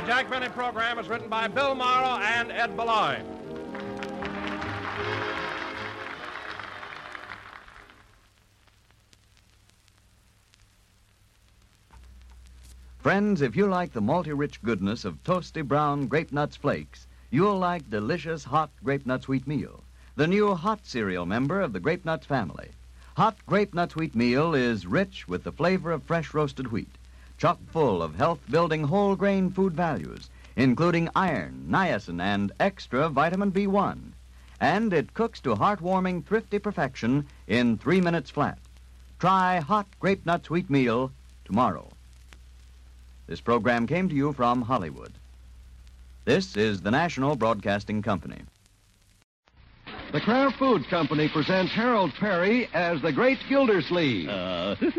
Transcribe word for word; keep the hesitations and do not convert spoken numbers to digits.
The Jack Benny program is written by Bill Morrow and Ed Beloy. Friends, if you like the malty-rich goodness of toasty brown Grape Nuts Flakes, you'll like delicious hot Grape Nuts Wheat Meal, the new hot cereal member of the Grape Nuts family. Hot Grape Nuts Wheat Meal is rich with the flavor of fresh roasted wheat, chock full of health-building whole grain food values, including iron, niacin, and extra vitamin B one. And it cooks to heartwarming, thrifty perfection in three minutes flat. Try Hot Grape Nuts Wheat Meal tomorrow. This program came to you from Hollywood. This is the National Broadcasting Company. The Kraft Foods Company presents Harold Perry as the Great Gildersleeve. Uh,